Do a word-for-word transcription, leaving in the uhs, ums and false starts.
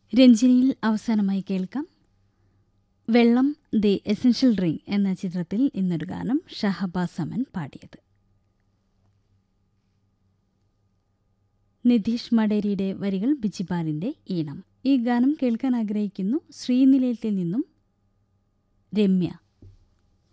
രഞ്ജിനിയിൽ അവസാനമായി കേൾക്കാം വെള്ളം ദി എസൻഷ്യൽ ഡ്രിങ്ക് എന്ന ചിത്രത്തിൽ ഇന്നൊരു ഗാനം ഷഹബാസ് അമൻ പാടിയത്. നിധീഷ് മഡേരിയുടെ വരികൾ, ബിജിപാലിന്റെ ഈണം. ഈ ഗാനം കേൾക്കാൻ ആഗ്രഹിക്കുന്നു ശ്രീനിലയത്തിൽ നിന്നും രമ്യ.